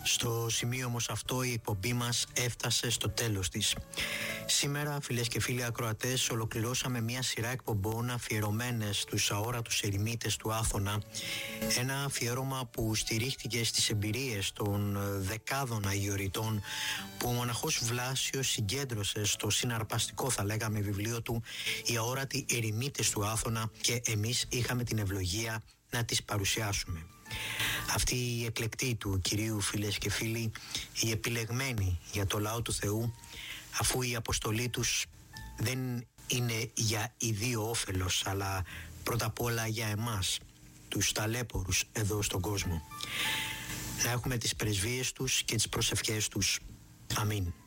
Στο σημείο όμως αυτό η εκπομπή μας έφτασε στο τέλος της. Σήμερα, φίλες και φίλοι ακροατές, ολοκληρώσαμε μια σειρά εκπομπών αφιερωμένες στους αόρατους ερημίτες του Άθωνα. Ένα αφιέρωμα που στηρίχτηκε στις εμπειρίες των δεκάδων αγιοριτών που ο μοναχός Βλάσιος συγκέντρωσε στο συναρπαστικό, θα λέγαμε, βιβλίο του «Οι αόρατοι ερημίτες του Άθωνα» και εμείς είχαμε την ευλογία να τις παρουσιάσουμε. Αυτή η εκλεκτή του Κυρίου, φίλες και φίλοι, οι επιλεγμένοι για το λαό του Θεού, αφού η αποστολή τους δεν είναι για ιδίο όφελος, αλλά πρώτα απ' όλα για εμάς, τους ταλέπορους εδώ στον κόσμο. Να έχουμε τις πρεσβείες τους και τις προσευχές τους. Αμήν.